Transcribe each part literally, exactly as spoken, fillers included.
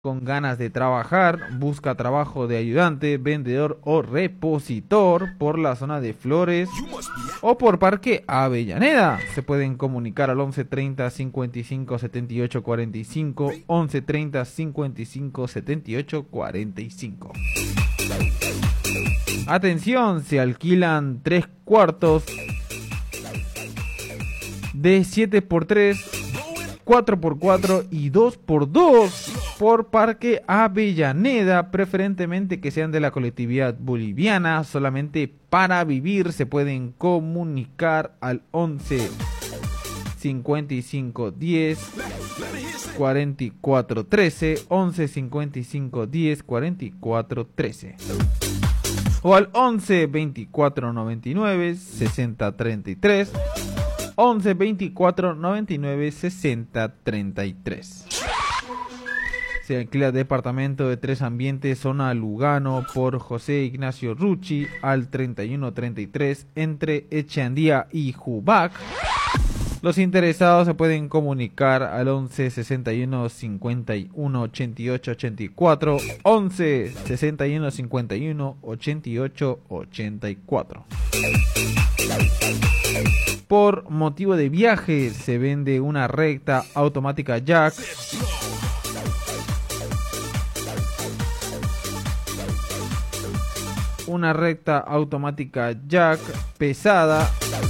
con ganas de trabajar, busca trabajo de ayudante, vendedor o repositor por la zona de Flores o por Parque Avellaneda. Se pueden comunicar al once treinta cincuenta y cinco setenta y ocho cuarenta y cinco, once treinta cincuenta y cinco setenta y ocho cuarenta y cinco. Atención, se alquilan tres cuartos de siete por tres, cuatro por cuatro y dos por dos por Parque Avellaneda, preferentemente que sean de la colectividad boliviana. Solamente para vivir. Se pueden comunicar al once cincuenta y cinco diez cuarenta y cuatro trece, once cincuenta y cinco diez cuarenta y cuatro trece o al once veinticuatro noventa y nueve sesenta treinta y tres, once veinticuatro noventa y nueve sesenta treinta y tres. Se alquila departamento de tres ambientes, zona Lugano, por José Ignacio Rucci al treinta y uno treinta y tres entre Echeandía y Jubac. Los interesados se pueden comunicar al once sesenta y uno cincuenta y uno ochenta y ocho ochenta y cuatro, once sesenta y uno cincuenta y uno ochenta y ocho ochenta y cuatro. Por motivo de viaje se vende una recta automática Jack, una recta automática Jack pesada,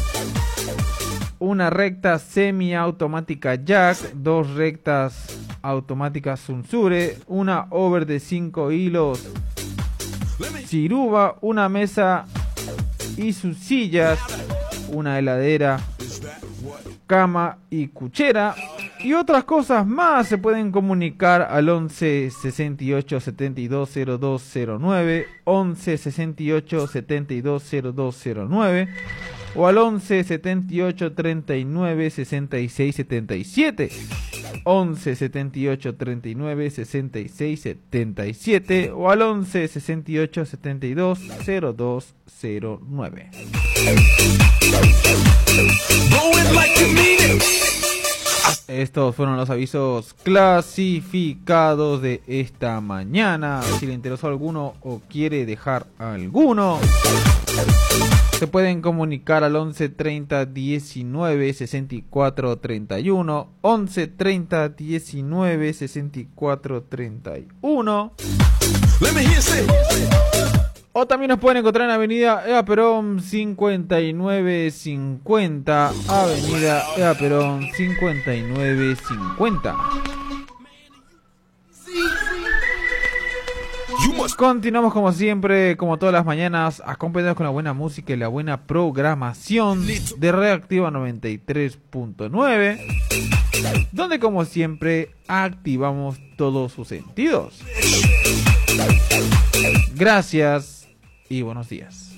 una recta semiautomática Jack, dos rectas automáticas Sunsure, una over de cinco hilos Ciruba, una mesa y sus sillas, una heladera, cama y cuchera y otras cosas más. Se pueden comunicar al once sesenta y ocho setenta y dos cero dos cero nueve, once sesenta y ocho setenta y dos cero dos cero nueve o al once setenta y ocho treinta y nueve sesenta y seis setenta y siete, once setenta y ocho treinta y nueve sesenta y seis setenta y siete o al once sesenta y ocho setenta y dos cero dos cero nueve. Estos fueron los avisos clasificados de esta mañana. Si le interesó alguno o quiere dejar alguno, se pueden comunicar al once treinta diecinueve sesenta y cuatro treinta y uno, once treinta diecinueve sesenta y cuatro treinta y uno. O también nos pueden encontrar en Avenida Eva Perón cincuenta y nueve cincuenta, Avenida Eva Perón cincuenta y nueve cincuenta. Continuamos como siempre, como todas las mañanas, acompañados con la buena música y la buena programación de Reactiva noventa y tres punto nueve, donde como siempre activamos todos sus sentidos. Gracias y buenos días.